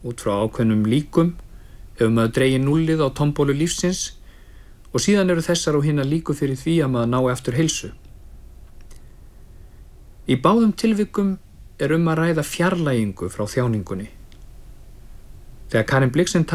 út frá ákveðnum líkum hefur maður dregið núllið á tombólu lífsins og síðan eru þessar og hinar líkur fyrir því að maður nái aftur heilsu. Í báðum tilvikum er að ræða fjarlægingu frá þjáningunni. Þegar Karen Blixen